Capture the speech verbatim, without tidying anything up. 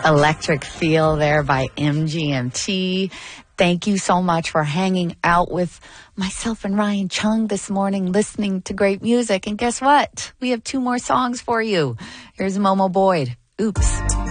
Electric Feel there by M G M T. Thank you so much for hanging out with myself and Ryan Chung this morning, listening to great music. And guess what? We have two more songs for you. Here's Momo Boyd. Oops.